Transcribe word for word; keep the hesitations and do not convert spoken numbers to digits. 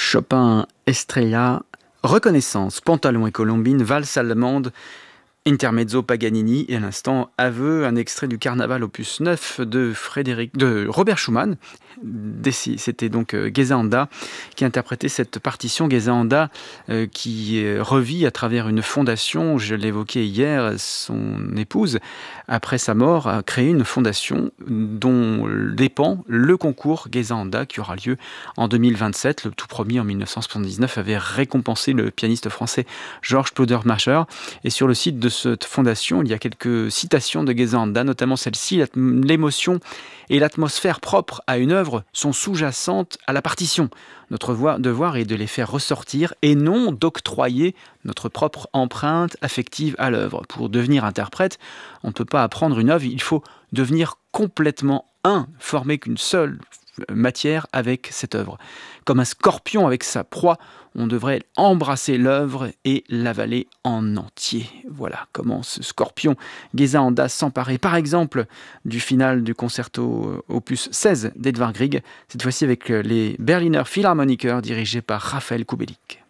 Chopin, Estrella, Reconnaissance, Pantalon et Colombine, Valse allemande, Intermezzo Paganini et à l'instant Aveu, un extrait du Carnaval opus neuf de, Frédéric, de Robert Schumann. C'était donc euh, Geza Anda qui interprétait cette partition. Geza Anda euh, qui euh, revit à travers une fondation, je l'évoquais hier, son épouse, après sa mort, a créé une fondation dont dépend le concours Geza Anda qui aura lieu en deux mille vingt-sept. Le tout premier en mille neuf cent soixante-dix-neuf avait récompensé le pianiste français Georges Plaudermacher. Et sur le site de cette fondation, il y a quelques citations de Geza Anda, notamment celle-ci: l'émotion et l'atmosphère propre à une œuvre sont sous-jacentes à la partition. Notre devoir est de les faire ressortir et non d'octroyer notre propre empreinte affective à l'œuvre. Pour devenir interprète, on ne peut pas apprendre une œuvre, il faut devenir complètement un, former qu'une seule matière avec cette œuvre. Comme un scorpion avec sa proie, on devrait embrasser l'œuvre et l'avaler en entier. Voilà comment ce scorpion Geza Anda s'emparait par exemple du final du concerto opus seize d'Edvard Grieg, cette fois-ci avec les Berliner Philharmoniker dirigés par Raphaël Kubelik.